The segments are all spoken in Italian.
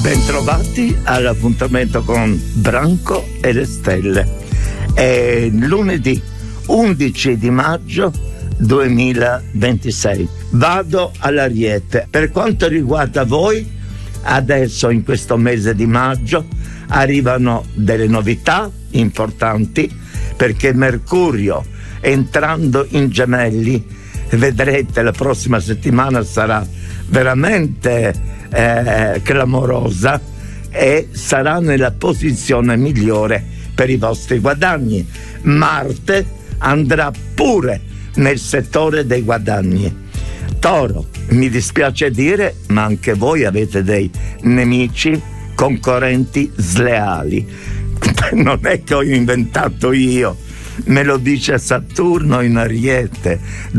Bentrovati all'appuntamento con Branco e le Stelle. È lunedì 11 di maggio 2026. Vado all'Ariete. Per quanto riguarda voi, adesso in questo mese di maggio arrivano delle novità importanti, perché Mercurio, entrando in Gemelli, vedrete la prossima settimana sarà veramente clamorosa e sarà nella posizione migliore per i vostri guadagni. Marte andrà pure nel settore dei guadagni. Toro, mi dispiace dire, ma anche voi avete dei nemici, concorrenti sleali. Non è che ho inventato io, me lo dice Saturno in Ariete,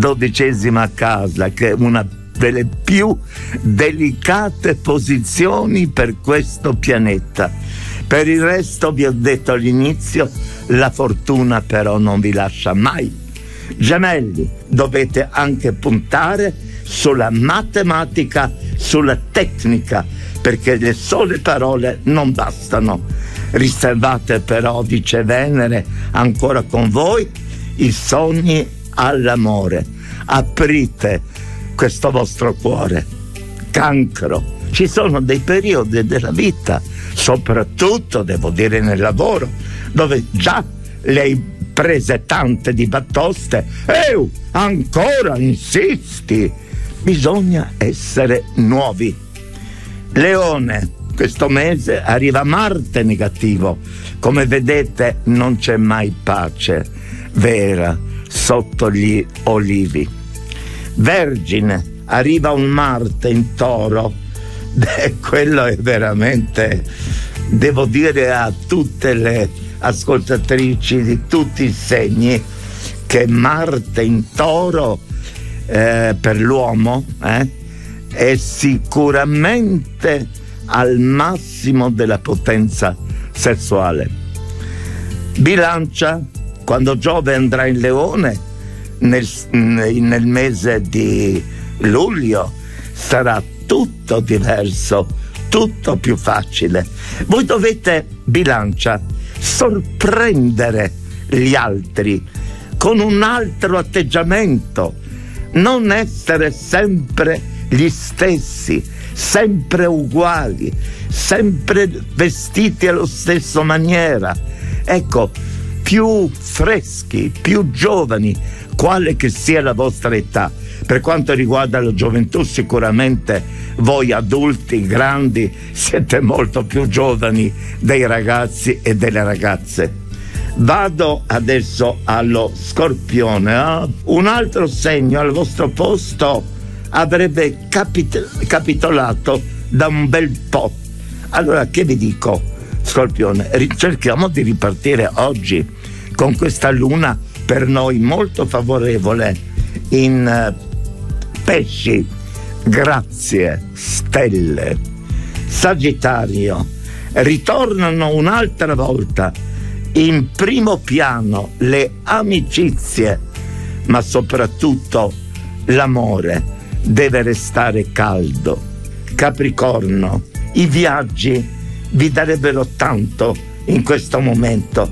12ª casa, che è una delle più delicate posizioni per questo pianeta. Per il resto, vi ho detto all'inizio, la fortuna però non vi lascia mai. Gemelli, dovete anche puntare sulla matematica, sulla tecnica, perché le sole parole non bastano. Riservate però, dice Venere, ancora con voi, i sogni all'amore. Aprite questo vostro cuore. Cancro, ci sono dei periodi della vita, soprattutto devo dire nel lavoro, dove già le hai prese tante di batoste. Ancora insisti? Bisogna essere nuovi. Leone, questo mese arriva Marte negativo. Come vedete, non c'è mai pace vera sotto gli olivi. Vergine, arriva un Marte in Toro. Quello è veramente, devo dire a tutte le ascoltatrici di tutti i segni, che Marte in Toro per l'uomo è sicuramente al massimo della potenza sessuale. Bilancia, quando Giove andrà in Leone nel mese di luglio, sarà tutto diverso, tutto più facile. Voi dovete, Bilancia, sorprendere gli altri con un altro atteggiamento, non essere sempre gli stessi, sempre uguali, sempre vestiti allo stesso maniera. Ecco, più freschi, più giovani, quale che sia la vostra età. Per quanto riguarda la gioventù, sicuramente voi adulti grandi siete molto più giovani dei ragazzi e delle ragazze. Vado adesso allo Scorpione. Un altro segno al vostro posto avrebbe capitolato da un bel po'. Allora, che vi dico, Scorpione? Cerchiamo di ripartire oggi con questa luna per noi molto favorevole in Pesci. Grazie, stelle. Sagittario, ritornano un'altra volta in primo piano le amicizie, ma soprattutto l'amore deve restare caldo. Capricorno, i viaggi vi darebbero tanto in questo momento.